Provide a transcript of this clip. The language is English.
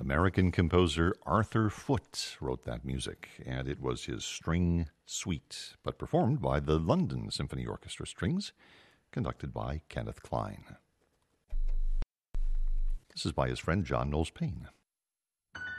American composer Arthur Foote wrote that music, and it was his String Suite, but performed by the London Symphony Orchestra Strings, conducted by Kenneth Klein. This is by his friend John Knowles Paine.